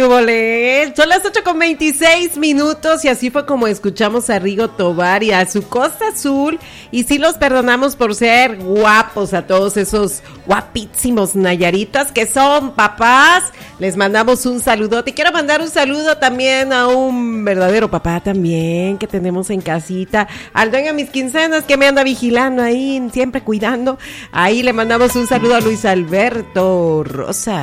hubole. Son las 8:26 y así fue como escuchamos a Rigo Tobar y a su Costa Azul. Y sí los perdonamos por ser guapos a todos esos guapísimos nayaritas que son papás. Les mandamos un saludote. Y quiero mandar un saludo también a un verdadero papá también que tenemos en casita. Al dueño de mis quincenas que me anda vigilando ahí, siempre cuidando. Ahí le mandamos un saludo a Luis Alberto Rosa.